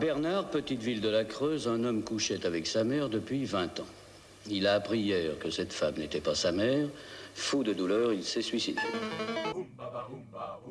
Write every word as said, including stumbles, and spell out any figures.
Saint-Bernard, petite ville de la Creuse, un homme couchait avec sa mère depuis vingt ans. Il a appris hier que cette femme n'était pas sa mère. Fou de douleur, il s'est suicidé.